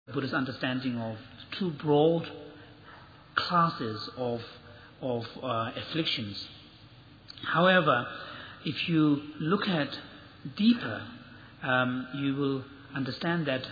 Buddhist understanding of two broad classes of afflictions. However, if you look at deeper, you will understand that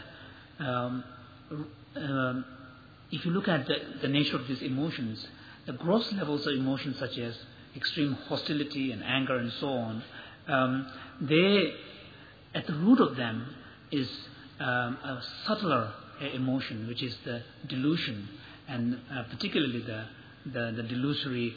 if you look at the nature of these emotions, the gross levels of emotions such as extreme hostility and anger and so on, they, at the root of them is a subtler emotion, which is the delusion, and particularly the delusory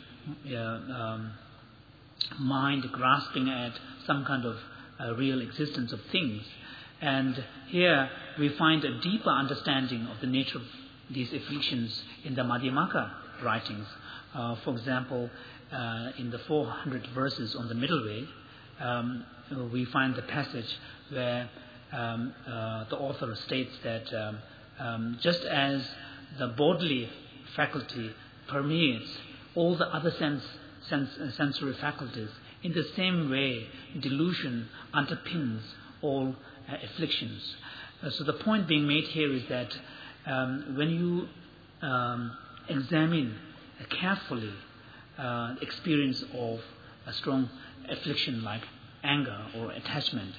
mind grasping at some kind of real existence of things. And here we find a deeper understanding of the nature of these afflictions in the Madhyamaka writings. For example, in the 400 verses on the middle way, we find the passage where the author states that just as the bodily faculty permeates all the other sensory faculties, in the same way delusion underpins all afflictions. So the point being made here is that when you examine carefully the experience of a strong affliction like anger or attachment,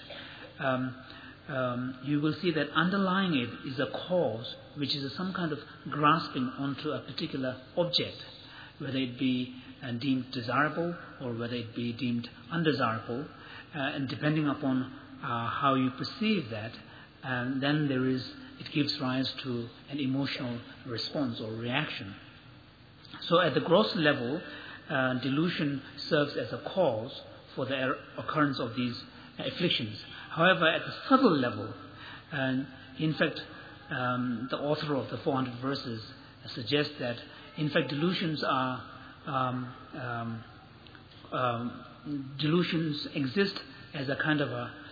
you will see that underlying it is a cause which is some kind of grasping onto a particular object, whether it be deemed desirable or whether it be deemed undesirable, and depending upon how you perceive that, then it gives rise to an emotional response or reaction. So at the gross level, delusion serves as a cause for the occurrence of these afflictions. However, at the subtle level, in fact, the author of the 400 verses suggests that, in fact, delusions exist as a kind of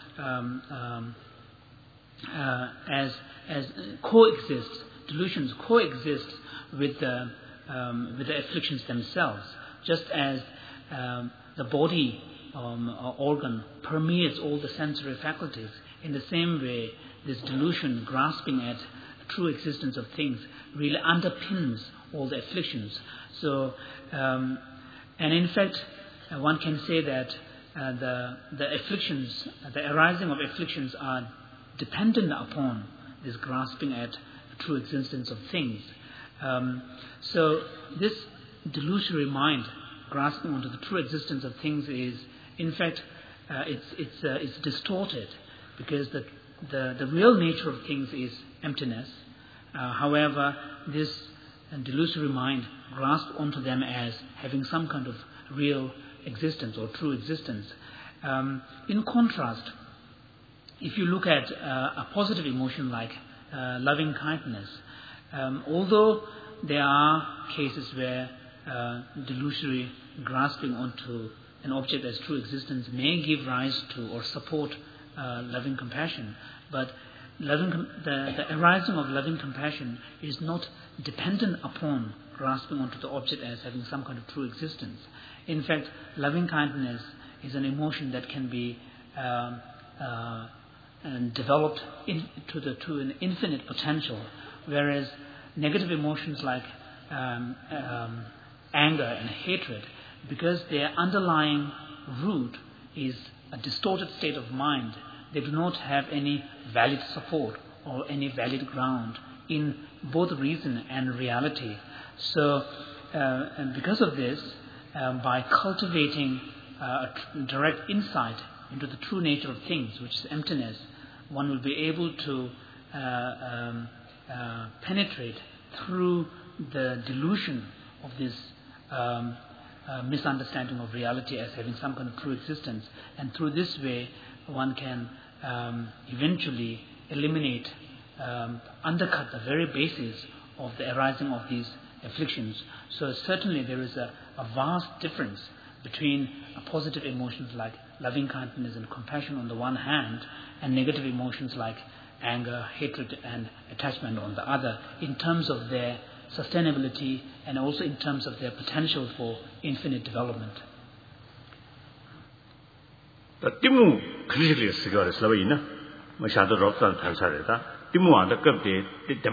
as coexist. Delusions coexist with the afflictions themselves, just as the body organ permeates all the sensory faculties. In the same way, this delusion grasping at true existence of things really underpins all the afflictions. So, and in fact, one can say that the afflictions, the arising of afflictions, are dependent upon this grasping at true existence of things. So, this delusory mind grasping onto the true existence of things is, in fact, it's distorted, because the real nature of things is emptiness. However, this delusory mind grasps onto them as having some kind of real existence or true existence. In contrast, if you look at a positive emotion like loving kindness, although there are cases where delusory grasping onto an object as true existence may give rise to or support loving compassion, but the arising of loving compassion is not dependent upon grasping onto the object as having some kind of true existence. In fact, loving kindness is an emotion that can be developed to an infinite potential, whereas negative emotions like anger and hatred, because their underlying root is a distorted state of mind, they do not have any valid support or any valid ground in both reason and reality. So, and because of this, by cultivating direct insight into the true nature of things, which is emptiness, one will be able to penetrate through the delusion of this misunderstanding of reality as having some kind of true existence, and through this way one can eventually eliminate, undercut the very basis of the arising of these afflictions. So certainly there is a vast difference between positive emotions like loving kindness and compassion on the one hand, and negative emotions like anger, hatred and attachment on the other, in terms of their sustainability and also in terms of their potential for infinite development. Timu clearly cigarettes, Lavina, Mashado Robson Tansareta, Timu and the Gupte,